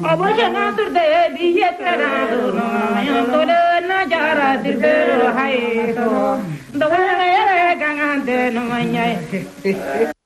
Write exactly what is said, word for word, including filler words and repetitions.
Obojana turde biyetara no yantole na jara dirbe hay to do wala yere gangante no manyai